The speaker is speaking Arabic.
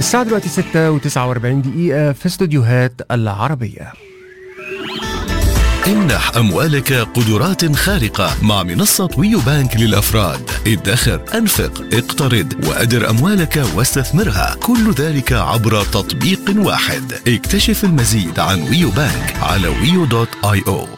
الساعة دلوقتي 6:49 في استوديوهات العربية. امنح أموالك قدرات خارقة مع منصة ويو بانك للأفراد. ادخر، أنفق، اقترض وأدر أموالك واستثمرها، كل ذلك عبر تطبيق واحد. اكتشف المزيد عن ويو بانك على wio.io.